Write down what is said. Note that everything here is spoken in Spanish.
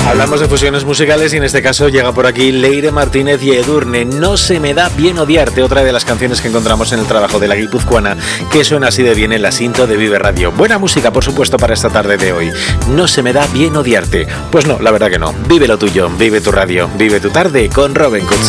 Hablamos de fusiones musicales y en este caso llega por aquí Leire Martínez y Edurne. No se me da bien odiarte, otra de las canciones que encontramos en el trabajo de la guipuzcoana, que suena así de bien en la cinta de Vive Radio. Buena música, por supuesto, para esta tarde de hoy. No se me da bien odiarte. Pues no, la verdad que no. Vive lo tuyo, vive tu radio, vive tu tarde con Robin Coots.